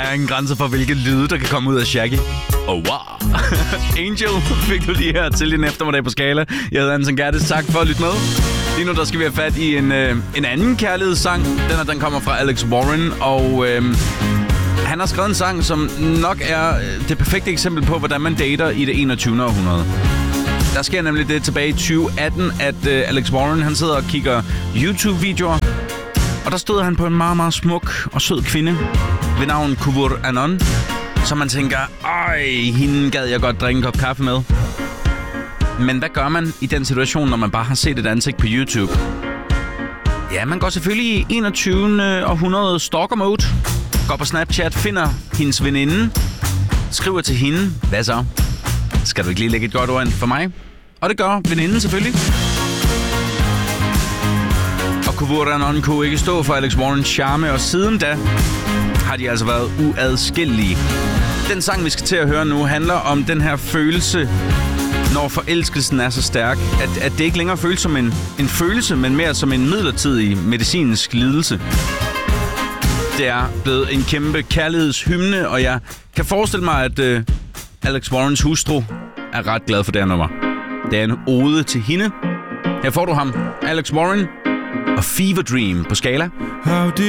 er ingen grænser for, hvilke lyde, der kan komme ud af Shaggy. Oh, wow. Angel fik du lige her til din eftermiddag på Skala. Jeg hedder Anton Gertes. Tak for at lytte med. Lige nu der skal vi have fat i en anden kærlighedssang. Den kommer fra Alex Warren, og han har skrevet en sang, som nok er det perfekte eksempel på, hvordan man dater i det 21. århundrede. Der sker nemlig det tilbage i 2018, at Alex Warren han sidder og kigger YouTube-videoer. Og der stod han på en meget, meget smuk og sød kvinde ved navn Kuvur Anon. Så man tænker, hende gad jeg godt drikke en kop kaffe med. Men hvad gør man i den situation, når man bare har set et ansigt på YouTube? Ja, man går selvfølgelig i 21. århundrede stalker mode. Går på Snapchat, finder hendes veninde, skriver til hende, hvad så? Skal du ikke lige lægge et godt ord ind for mig? Og det gør veninden selvfølgelig. Og Kuvur Anon kunne ikke stå for Alex Warrens charme, og siden da har de altså været uadskillelige. Den sang, vi skal til at høre nu, handler om den her følelse, når forelskelsen er så stærk, at det ikke længere føles som en følelse, men mere som en midlertidig medicinsk lidelse. Det er blevet en kæmpe kærlighedshymne, og jeg kan forestille mig, at Alex Warrens hustru er ret glad for det her nummer. Det er en ode til hende. Her får du ham, Alex Warren og Fever Dream på Skala. How did